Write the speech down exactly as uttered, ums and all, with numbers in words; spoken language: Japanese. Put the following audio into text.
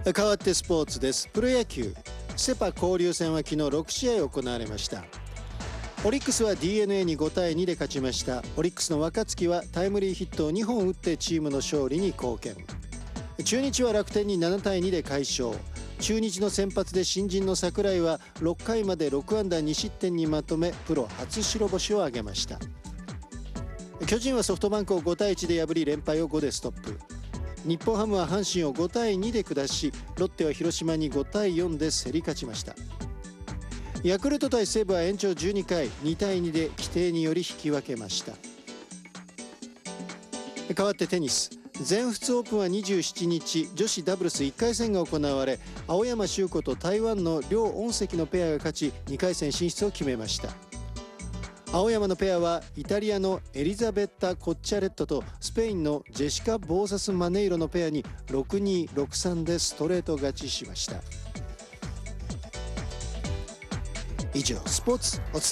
変わってスポーツです。プロ野球セパ交流戦は昨日ろくしあい行われました。オリックスは ディーエヌエー にごたいにで勝ちました。オリックスの若月はタイムリーヒットをにほん打ってチームの勝利に貢献。中日は楽天にななたいにで快勝。中日の先発で新人の櫻井はろっかいまでろくあんだにしってんにまとめプロ初白星を挙げました。巨人はソフトバンクをごたいいちで破り連敗をごでストップ。日本ハムは阪神をごたいにで下し、ロッテは広島にごたいよんで競り勝ちました。ヤクルト対西武は延長じゅうにかいにたいにで規定により引き分けました。変わってテニス全仏オープンはにじゅうしちにち女子ダブルスいっかいせんが行われ、青山修子と台湾の梁恩石のペアが勝ちにかいせん進出を決めました。青山のペアはイタリアのエリザベッタ・コッチャレットとスペインのジェシカ・ボーサス・マネイロのペアにろくに、ろくさんでストレート勝ちしました。以上スポーツお伝え